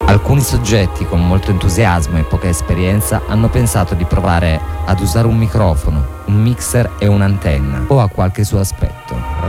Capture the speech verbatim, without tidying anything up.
Alcuni soggetti con molto entusiasmo e poca esperienza hanno pensato di provare ad usare un microfono, un mixer e un'antenna o a qualche suo aspetto.